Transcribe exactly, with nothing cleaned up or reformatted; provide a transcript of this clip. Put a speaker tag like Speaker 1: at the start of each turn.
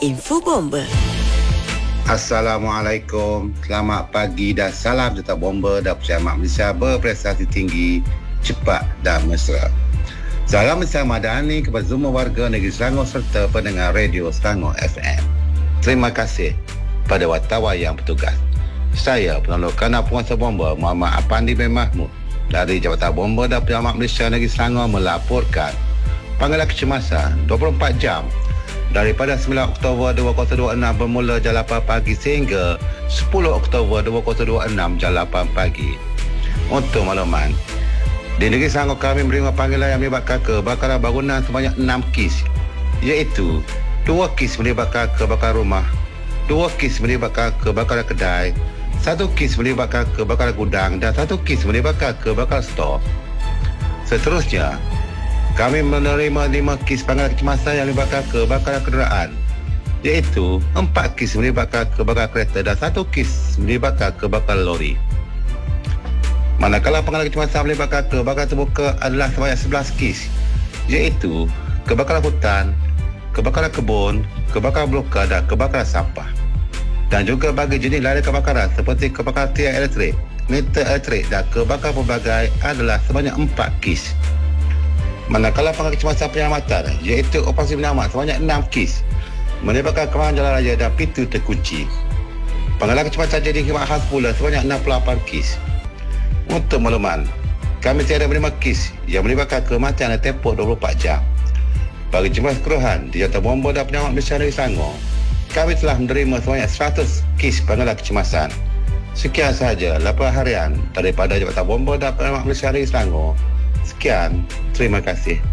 Speaker 1: Info Bomba.
Speaker 2: Assalamualaikum, selamat pagi dan salam juta bomba dan pejabat Malaysia berprestasi tinggi, cepat dan mesra. Salam Malaysia Madani kepada semua warga negeri Selangor serta pendengar radio Selangor F M. Terima kasih pada wartawan yang bertugas. Saya penolong Kanal Penguasa Bomba Muhammad Apandi bin Mahmud dari Jabatan Bomba dan Penyelamat Malaysia Negeri Selangor melaporkan panggilan kecemasan dua puluh empat jam daripada sembilan Oktober dua ribu dua puluh enam bermula jam lapan pagi sehingga sepuluh Oktober dua ribu dua puluh enam jam lapan pagi. Untuk makluman, di negeri Selangor kami menerima panggilan yang melibatkan kebakaran bangunan sebanyak enam kes, iaitu dua kes melibatkan kebakaran rumah, dua kes melibatkan kebakaran kedai, satu kes melibatkan kebakaran gudang dan satu kes melibatkan kebakaran stor. Seterusnya, kami menerima lima kes panggilan kecemasan yang melibatkan kebakaran kenderaan, iaitu empat kes melibatkan kebakaran kereta dan satu kes melibatkan kebakaran lori. Manakala panggilan kecemasan melibatkan kebakaran terbuka adalah sebanyak sebelas kes, iaitu kebakaran hutan, kebakaran kebun, kebakaran blokar dan kebakaran sampah. Dan juga bagi jenis lain kebakaran seperti kebakaran tiang elektrik, meter elektrik dan kebakaran pelbagai adalah sebanyak empat kes. Manakala panggilan kecemasan penyelamatan, iaitu operasi penyelamat sebanyak enam kes melibatkan kewangan jalan raya dan pintu terkunci. Panggilan kecemasan jadi khidmat khas pula sebanyak enam puluh lapan kes. Untuk makluman, kami tiada menerima kes yang melibatkan kematian dalam tempoh dua puluh empat jam. Bagi jumlah keseluruhan di Jabatan Bomba dan Penyelamat Malaysia Negeri Selangor, kami telah menerima sebanyak seratus kes panggilan kecemasan. Sekian sahaja laporan harian daripada Jabatan Bomba dan Penyelamat Malaysia Negeri Selangor. Sekian, terima kasih.